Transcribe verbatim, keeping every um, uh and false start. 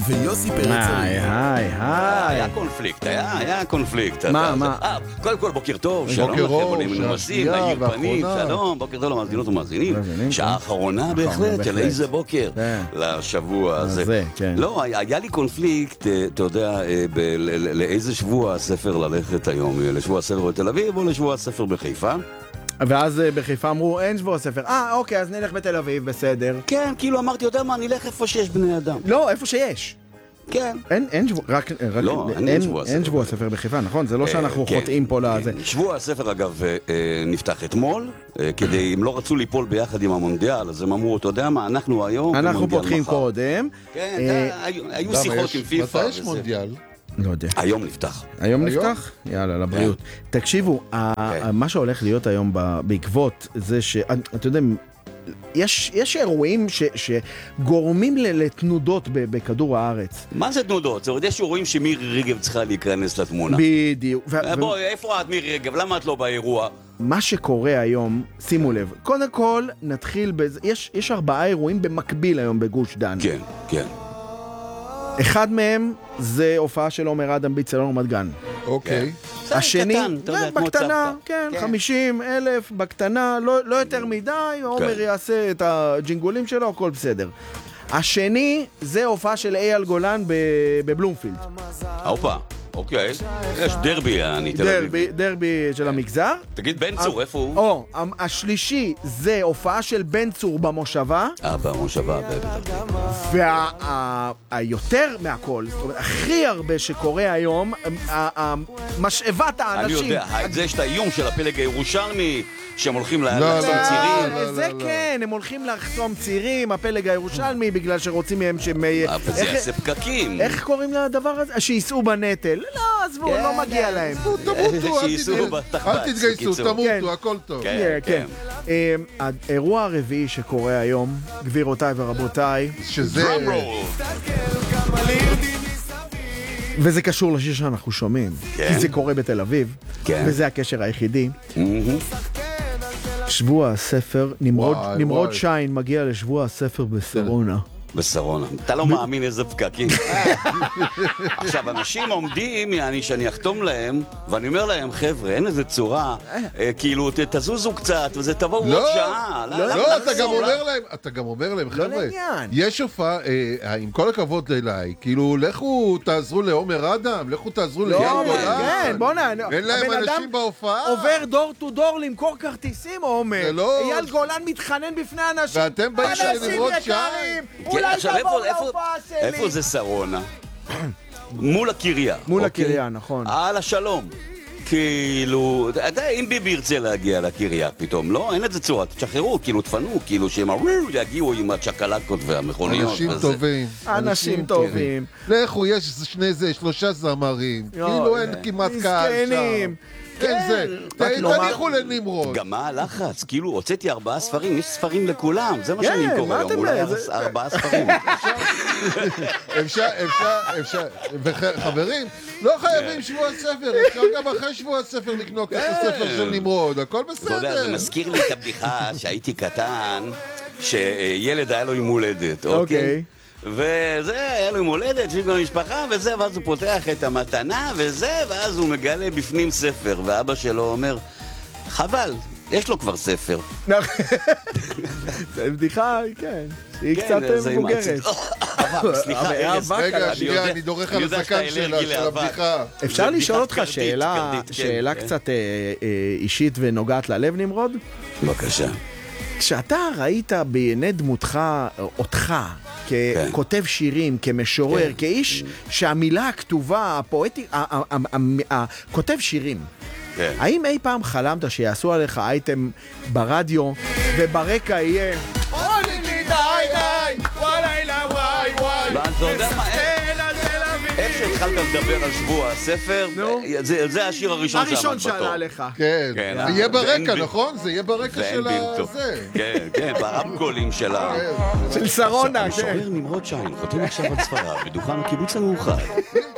ויוסי פרץ. היי, היי, היי. היה קונפליקט, היה, היה קונפליקט. מה, מה? קודם כל, בוקר טוב, שלום לכם, בונים מנומסים, נעיר פנים, שלום, בוקר טוב למאזינות ומאזינים. שעה האחרונה בהחלט, על איזה בוקר לשבוע הזה. לא, היה לי קונפליקט, אתה יודע, לאיזה שבוע הספר ללכת היום, לשבוע הספר בתל אביב או לשבוע הספר בחיפה. ואז בחיפה אמרו, אין שבוע הספר. אה, אוקיי, אז נלך בתל אביב, בסדר. כן, כאילו אמרתי, יודע מה, נלך איפה שיש בני אדם. לא, איפה שיש. כן. אין, אין שבוע, רק, רק, לא, אין, אין שבוע הספר. אין שבוע הספר בחיפה, נכון? זה לא שאנחנו כן, חוטאים פה לזה. כן. שבוע הספר, אגב, נפתח אתמול, כדי, אם לא רצו ליפול ביחד עם המונדיאל, אז הם אמרו, אתה יודע מה, אנחנו היום... אנחנו פותחים קודם. כן, היו שיחות עם פיפה. מתי יש מונדיאל? לא יודע. היום נפתח. היום נפתח? יאללה, לבריאות. תקשיבו, מה שהולך להיות היום בעקבות זה ש... אתה יודע, יש, יש אירועים ש, שגורמים לתנודות בכדור הארץ. מה זה תנודות? זאת אומרת, יש אירועים שמירי רגב צריכה להיכנס לתמונה. בדיוק. ו- בואי, איפה את מירי רגב? למה את לא באירוע? מה שקורה היום, שימו לב, קודם כל נתחיל בזה, יש, יש ארבעה אירועים במקביל היום בגוש דן. כן, כן. אחד מהם זה הופעה של עומר אדם באצטדיון רמת גן. אוקיי. השני, בקטנה, כן, חמישים אלף, בקטנה, לא יותר מדי, עומר יעשה את הג'ינגולים שלו, הכל בסדר. השני זה הופעה של אייל גולן בבלומפילד. הופה, אוקיי. יש דרבי, אני תל אביב. דרבי של המגזר. תגיד, בן צור, איפה הוא? או, השלישי זה הופעה של בן צור במושבה. אה, במושבה, בבית. והיותר מהכל, זאת אומרת, הכי הרבה שקורה היום, משאבת האנשים. אני יודע, זה יש את האיום של הפלג הירושלמי, שהם הולכים לחסום צירים. זה כן, הם הולכים לחסום צירים, הפלג הירושלמי, בגלל שרוצים מהם שהם... וזה יעשה פקקים. איך קוראים לדבר הזה? שיסעו בנטל. לא, עזבו, לא מגיע להם. תמותו, אל תתגייסו, תמותו, הכל טוב. כן, כן. האירוע הרביעי שקורה היום, גבירותיי ורבותיי, שזה... וזה קשור לשיר שאנחנו שומעים, כי זה קורה בתל אביב, וזה הקשר היחידי. שבוע הספר, נמרוד שיין מגיע לשבוע הספר בסרונה. בסרונה. אתה לא מאמין איזה פקקים. עכשיו, אנשים עומדים, אני שאני אחתום להם, ואני אומר להם, חבר'ה, אין איזה צורה, כאילו, תזוזו קצת, וזה תבואו עוד שעה. לא, אתה גם אומר להם, אתה גם אומר להם, חבר'ה, יש הופעה, עם כל הכבוד אליי, כאילו, לכו תעזרו לעומר אדם, לכו תעזרו לאייל גולן. כן, בוא נע... אין להם אנשים בהופעה. עובר דור טו דור למכור כרטיסים, עומר. אייל גולן מתחנן בפני אנשים. ואתם באים שנמרוד שיין. עכשיו, איפה זה שרונה? מול הקריה. מול הקריה, נכון. על השלום. כאילו, אתה יודע, אם ביבי ירצה להגיע לקריה פתאום, לא, אין את זה צורה, תשחררו, כאילו, תפנו, כאילו, שהם יגיעו עם הצ'קלקות והמכוניות. אנשים טובים. אנשים טובים. לכו, יש שני זה, שלושה זמרים. כאילו, אין כמעט קהל שם. כן, זה. תניחו לנמרוד. גם מה הלחץ? כאילו, הוצאתי ארבעה ספרים, יש ספרים לכולם, זה מה שאני קורא היום, אולי ארבעה ספרים. אפשר, אפשר, אפשר. וחברים, לא חייבים שבוע ספר, אפשר גם אחרי שבוע ספר לקנות את הספר של נמרוד, הכל בסדר. אתה יודע, זה מזכיר לי את הבדיחה שהייתי קטן, שילד היה לו עם הולדת, אוקיי? וזה, היה לו עם הולדת, שיש לו משפחה, וזה, ואז הוא פותח את המתנה, וזה, ואז הוא מגלה בפנים ספר, ואבא שלו אומר, חבל, יש לו כבר ספר. זה בדיחה, כן, היא קצת מבוגרת. סליחה, רגע, שנייה, אני דורך על הזקן שלה, של הבדיחה. אפשר לשאול אותך שאלה קצת אישית ונוגעת ללב, נמרוד? בבקשה. כשאתה ראית בעיני דמותך, אותך, ככותב שירים, כמשורר, כאיש שהמילה הכתובה, הפואטית, כותב שירים, האם אי פעם חלמת שיעשו עליך אייטם ברדיו וברקע יהיה עולים לי די די וואלילה וואי וואי איך שהתחלת לדבר על שבוע הספר, זה השיר הראשון שעמד בתור. הראשון שעלה לך. כן, זה יהיה ברקע, נכון? זה יהיה ברקע של הזה. כן, כן, ברמקולים של ה... של שרונה, כן. המשורר נמרוד שיין חותם עכשיו על ספריו בדוכן הקיבוץ המאוחד.